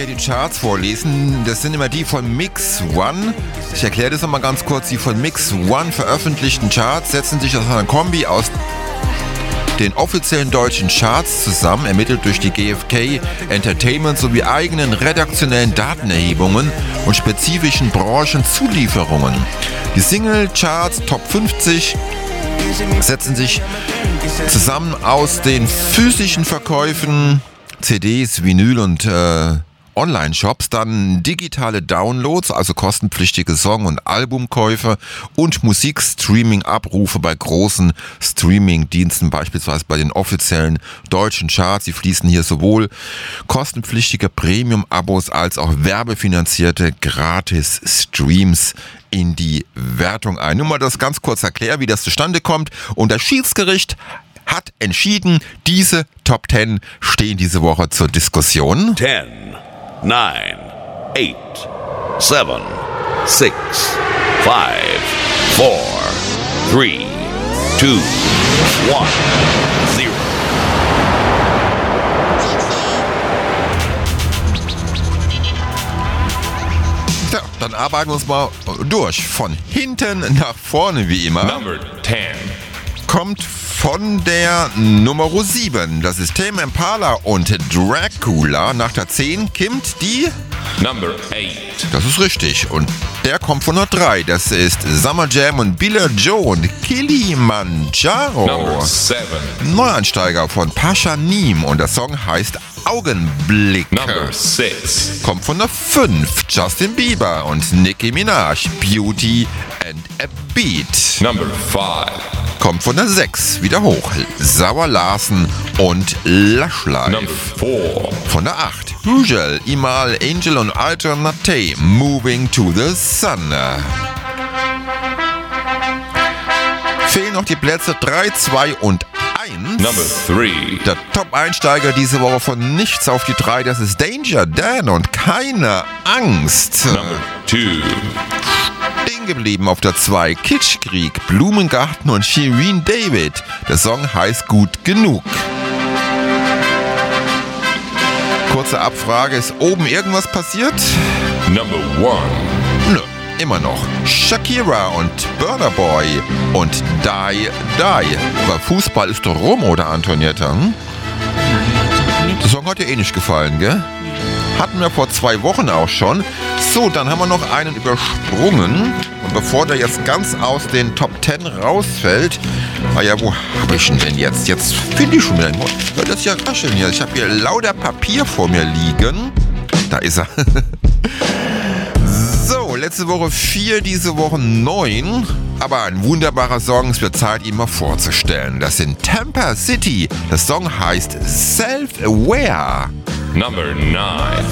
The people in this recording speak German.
hier die Charts vorlesen. Das sind immer die von Mix One. Ich erkläre das nochmal ganz kurz. Die von Mix One veröffentlichten Charts setzen sich aus einer Kombi aus den offiziellen deutschen Charts zusammen, ermittelt durch die GfK Entertainment sowie eigenen redaktionellen Datenerhebungen und spezifischen Branchenzulieferungen. Die Single-Charts Top 50 setzen sich zusammen aus den physischen Verkäufen, CDs, Vinyl und Online-Shops, dann digitale Downloads, also kostenpflichtige Song- und Albumkäufe und Musikstreaming-Abrufe bei großen Streaming-Diensten, beispielsweise bei den offiziellen deutschen Charts. Sie fließen hier sowohl kostenpflichtige Premium-Abos als auch werbefinanzierte Gratis-Streams in die Wertung ein. Nur mal das ganz kurz erklären, wie das zustande kommt. Und das Schiedsgericht hat entschieden, diese Top 10 stehen diese Woche zur Diskussion. 10, 9, 8, 7, 6, 5, 4, 3, 2, 1, 0. Ja, dann arbeiten wir uns mal durch. Von hinten nach vorne wie immer. Number 10. Kommt von der Nummer 7. Das ist Tame Impala und Dracula. Nach der 10 kommt die... Number 8. Das ist richtig. Und der kommt von der 3. Das ist Summer Jam und Billa Joe und Kilimanjaro. Number 7. Neueinsteiger von Pasha Neem und der Song heißt Augenblick. Number 6. Kommt von der 5. Justin Bieber und Nicki Minaj. Beauty and a Beat. Number 5. Kommt von der 6 wieder hoch. Sauer Larsen und Lush Life. Number 4. Von der 8. Hugel, Imal, Angel und Alternate. Moving to the Sun. Fehlen noch die Plätze 3, 2 und 1. Number 3. Der Top-Einsteiger diese Woche von nichts auf die 3, das ist Danger Dan und Keine Angst. Number 2. Stehen geblieben auf der 2, Kitschkrieg, Blumengarten und Shirin David. Der Song heißt Gut genug. Kurze Abfrage, ist oben irgendwas passiert? Number 1. Nö, immer noch. Shakira und Burna Boy und Die Die. Aber Fußball ist doch rum, oder Antonietta? Hm? Der Song hat dir eh nicht gefallen, gell? Hatten wir vor 2 Wochen auch schon. So, dann haben wir noch einen übersprungen. Und bevor der jetzt ganz aus den Top 10 rausfällt, wo habe ich ihn denn jetzt? Jetzt finde ich schon wieder. Hört das ja rascheln hier. Ich habe hier lauter Papier vor mir liegen. Da ist er. So, letzte Woche 4, diese Woche 9. Aber ein wunderbarer Song, es wird Zeit, ihn mal vorzustellen. Das sind Tampa City. Der Song heißt Self-Aware. Number 9.